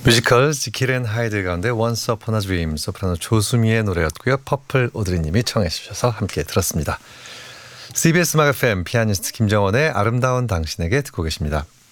뮤지컬 지킬 앤 하이드 가운데 Once Upon a Dream 소프라노 조수미의 노래였고요. 퍼플 오드리님이 청해 주셔서 함께 들었습니다. CBS 음악 FM 피아니스트 김정원의 아름다운 당신에게 듣고 계십니다.